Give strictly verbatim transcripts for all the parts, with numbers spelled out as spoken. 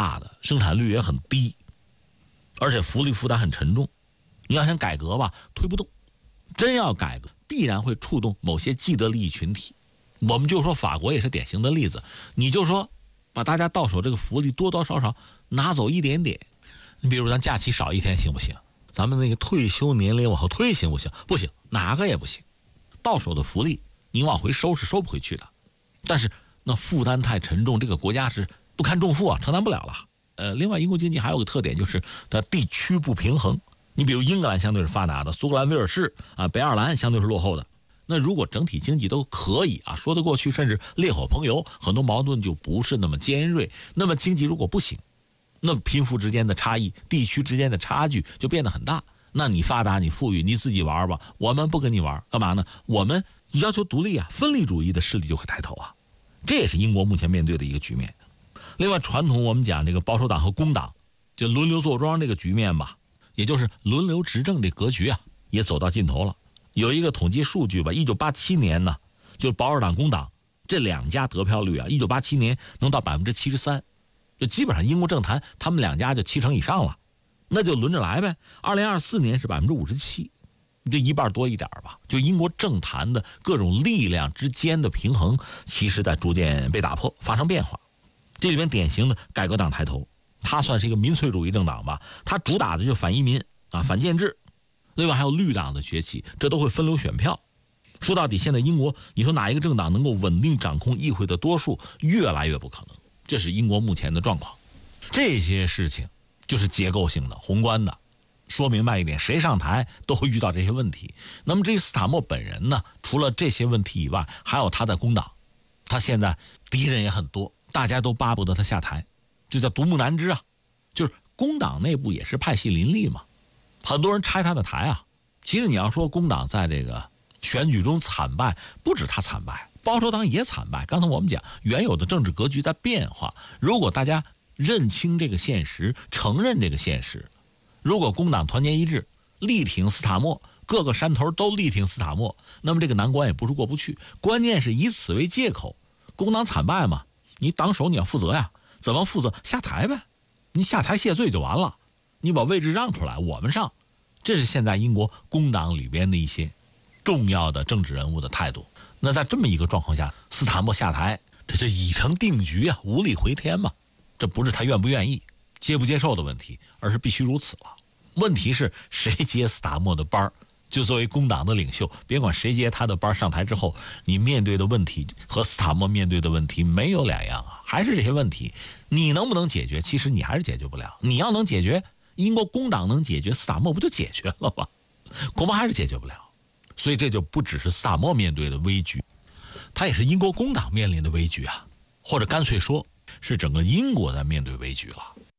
大的，生产率也很低，而且福利负担很沉重。你要想改革吧，推不动。真要改革，必然会触动某些既得利益群体。我们就说法国也是典型的例子，你就说把大家到手这个福利多多少少拿走一点点。你比如咱假期少一天行不行？咱们那个退休年龄往后推行不行？不行，哪个也不行。到手的福利你往回收是收不回去的，但是那负担太沉重，这个国家是不堪重负啊，承担不了了。呃，另外英国经济还有个特点，就是它地区不平衡。你比如英格兰相对是发达的，苏格兰、威尔士啊、北爱尔兰相对是落后的。那如果整体经济都可以啊，说得过去，甚至烈火烹油，很多矛盾就不是那么尖锐。那么经济如果不行，那贫富之间的差异、地区之间的差距就变得很大。那你发达、你富裕，你自己玩吧，我们不跟你玩，干嘛呢？我们要求独立啊，分离主义的势力就会抬头啊。这也是英国目前面对的一个局面。另外，传统我们讲这个保守党和工党就轮流坐庄这个局面吧，也就是轮流执政这格局啊，也走到尽头了。有一个统计数据吧，一九八七年呢，就保守党、工党这两家得票率啊，一九八七年能到百分之七十三，就基本上英国政坛他们两家就七成以上了。那就轮着来呗。二零二四年是百分之五十七，这一半多一点吧。就英国政坛的各种力量之间的平衡，其实在逐渐被打破，发生变化。这里面典型的改革党抬头，它算是一个民粹主义政党吧，它主打的就是反移民啊、反建制。另外还有绿党的崛起，这都会分流选票。说到底，现在英国，你说哪一个政党能够稳定掌控议会的多数，越来越不可能。这是英国目前的状况。这些事情就是结构性的、宏观的。说明白一点，谁上台都会遇到这些问题。那么这个斯塔默本人呢，除了这些问题以外，还有他在工党，他现在敌人也很多，大家都巴不得他下台，这叫独木难支啊。就是工党内部也是派系林立嘛，很多人拆他的台啊。其实你要说工党在这个选举中惨败，不止他惨败，保守党也惨败。刚才我们讲，原有的政治格局在变化，如果大家认清这个现实，承认这个现实，如果工党团结一致，力挺斯塔默，各个山头都力挺斯塔默，那么这个难关也不是过不去。关键是以此为借口，工党惨败嘛，你党首你要负责呀，怎么负责？下台呗，你下台谢罪就完了，你把位置让出来，我们上。这是现在英国工党里边的一些重要的政治人物的态度。那在这么一个状况下，斯塔默下台，这是已成定局啊，无力回天嘛。这不是他愿不愿意、接不接受的问题，而是必须如此了。问题是谁接斯塔默的班，就作为工党的领袖，别管谁接他的班，上台之后你面对的问题和斯塔默面对的问题没有两样啊，还是这些问题。你能不能解决？其实你还是解决不了。你要能解决，英国工党能解决，斯塔默不就解决了吗？恐怕还是解决不了。所以这就不只是斯塔默面对的危局，他也是英国工党面临的危局啊，或者干脆说是整个英国在面对危局了。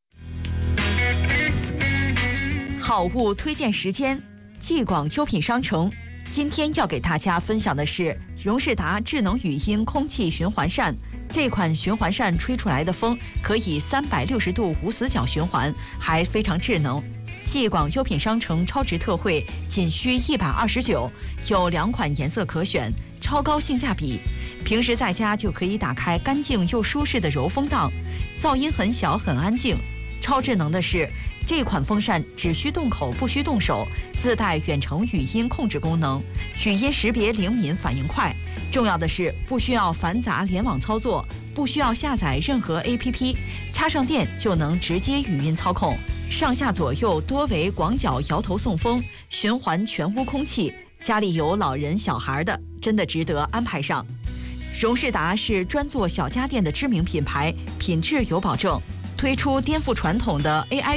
好物推荐时间，继广优品商城今天要给大家分享的是荣仕达智能语音空气循环扇。这款循环扇吹出来的风可以三百六十度无死角循环，还非常智能。继广优品商城超值特惠仅需一百二十九，有两款颜色可选，超高性价比。平时在家就可以打开干净又舒适的柔风档，噪音很小很安静。超智能的是，这款风扇只需动口不需动手，自带远程语音控制功能，语音识别灵敏，反应快。重要的是不需要繁杂联网操作，不需要下载任何 A P P， 插上电就能直接语音操控。上下左右多为广角摇头送风，循环全屋空气。家里有老人小孩的，真的值得安排上。荣仕达是专做小家电的知名品牌，品质有保证，推出颠覆传统的 A I